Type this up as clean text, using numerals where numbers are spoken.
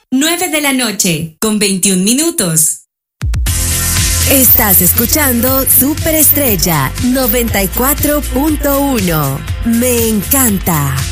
9:00 con 21 minutos. Estás escuchando Superestrella 94.1. Me encanta.